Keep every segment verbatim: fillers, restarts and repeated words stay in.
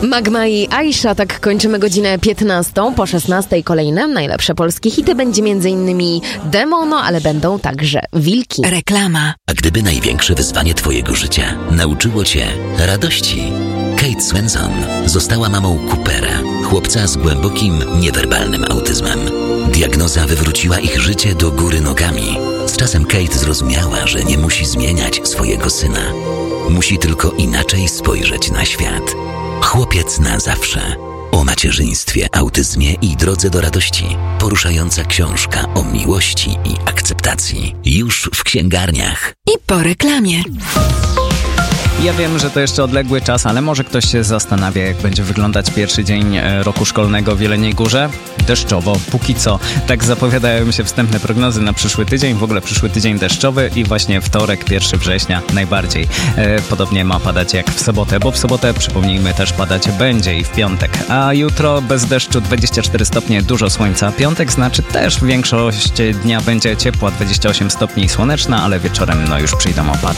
Magma i Aisha, tak kończymy godzinę piętnastą. Po szesnastej kolejne najlepsze polskie hity. Będzie m.in. Demono, ale będą także wilki. Reklama. A gdyby największe wyzwanie twojego życia nauczyło cię radości? Kate Swenson została mamą Coopera, chłopca z głębokim, niewerbalnym autyzmem. Diagnoza wywróciła ich życie do góry nogami. Z czasem Kate zrozumiała, że nie musi zmieniać swojego syna. Musi tylko inaczej spojrzeć na świat. Chłopiec na zawsze. O macierzyństwie, autyzmie i drodze do radości. Poruszająca książka o miłości i akceptacji. Już w księgarniach. I po reklamie. Ja wiem, że to jeszcze odległy czas, ale może ktoś się zastanawia, jak będzie wyglądać pierwszy dzień roku szkolnego w Jeleniej Górze. Deszczowo, póki co. Tak zapowiadają się wstępne prognozy na przyszły tydzień. W ogóle przyszły tydzień deszczowy i właśnie wtorek, pierwszego września najbardziej. E, podobnie ma padać jak w sobotę, bo w sobotę, przypomnijmy, też padać będzie i w piątek. A jutro bez deszczu dwadzieścia cztery stopnie, dużo słońca. Piątek znaczy też większość dnia będzie ciepła, dwadzieścia osiem stopni i słoneczna, ale wieczorem no już przyjdą opady.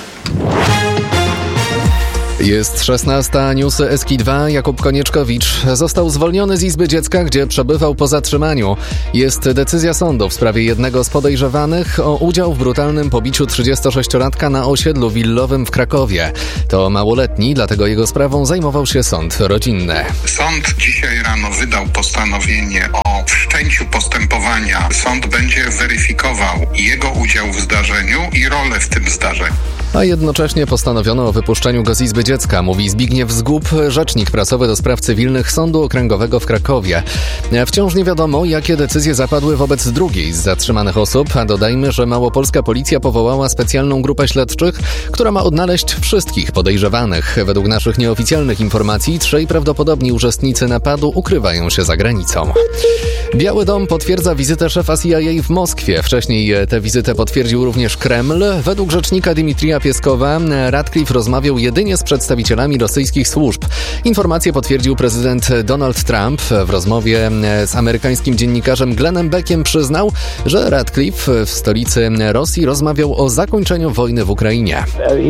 Jest szesnasta, newsy S K dwa. Jakub Konieczkowicz został zwolniony z Izby Dziecka, gdzie przebywał po zatrzymaniu. Jest decyzja sądu w sprawie jednego z podejrzewanych o udział w brutalnym pobiciu trzydziestosześciolatka na osiedlu willowym w Krakowie. To małoletni, dlatego jego sprawą zajmował się sąd rodzinny. Sąd dzisiaj rano wydał postanowienie o wszczęciu postępowania. Sąd będzie weryfikował jego udział w zdarzeniu i rolę w tym zdarzeniu. A jednocześnie postanowiono o wypuszczeniu go z Izby Dziecka, mówi Zbigniew Zgub, rzecznik prasowy do spraw cywilnych Sądu Okręgowego w Krakowie. Wciąż nie wiadomo, jakie decyzje zapadły wobec drugiej z zatrzymanych osób, a dodajmy, że małopolska policja powołała specjalną grupę śledczych, która ma odnaleźć wszystkich podejrzewanych. Według naszych nieoficjalnych informacji trzej prawdopodobni uczestnicy napadu ukrywają się za granicą. Biały Dom potwierdza wizytę szefa C I A w Moskwie. Wcześniej tę wizytę potwierdził również Kreml. Według rzecznika Dimitrija Pieskowa Radcliffe rozmawiał jedynie z przedstawicielami rosyjskich służb. Informację potwierdził prezydent Donald Trump. W rozmowie z amerykańskim dziennikarzem Glennem Beckiem przyznał, że Radcliffe w stolicy Rosji rozmawiał o zakończeniu wojny w Ukrainie.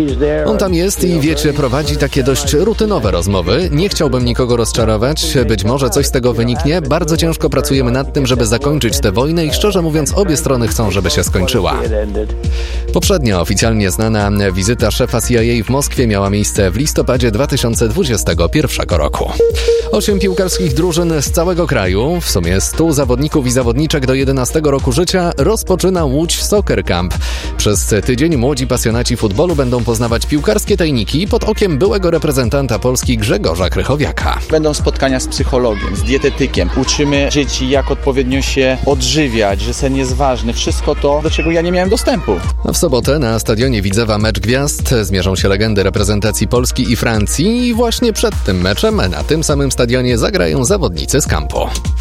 On tam jest i wiecie, prowadzi takie dość rutynowe rozmowy. Nie chciałbym nikogo rozczarować. Być może coś z tego wyniknie. Bardzo ciężko pracujemy nad tym, żeby zakończyć tę wojnę i szczerze mówiąc obie strony chcą, żeby się skończyła. Poprzednia oficjalnie znana wizyta szefa C I A w Moskwie miała miejsce w listopadzie dwa tysiące dwudziestego pierwszego roku. Osiem piłkarskich drużyn z całego kraju, w sumie stu zawodników i zawodniczek do jedenastego roku życia, rozpoczyna Łódź Soccer Camp. Przez tydzień młodzi pasjonaci futbolu będą poznawać piłkarskie tajniki pod okiem byłego reprezentanta Polski Grzegorza Krychowiaka. Będą spotkania z psychologiem, z dietetykiem. Uczymy dzieci, jak odpowiednio się odżywiać, że sen jest ważny. Wszystko to, do czego ja nie miałem dostępu. A w sobotę na stadionie Widzewa Mecz Gwiazd zmierzą się legendy reprezentacji Polski i Francji i właśnie przed tym meczem na tym samym stadionie zagrają zawodnicy z kampu.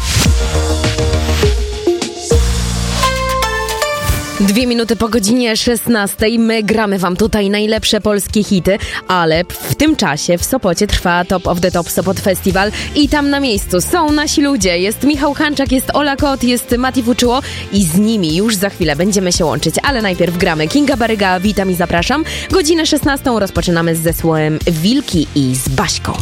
Dwie minuty po godzinie szesnastej. My gramy wam tutaj najlepsze polskie hity, ale w tym czasie w Sopocie trwa Top of the Top Sopot Festival i tam na miejscu są nasi ludzie. Jest Michał Hanczak, jest Ola Kot, jest Mati Fuczyło i z nimi już za chwilę będziemy się łączyć, ale najpierw gramy. Kinga Baryga, witam i zapraszam. Godzinę szesnastą rozpoczynamy z zespołem Wilki i z Baśką.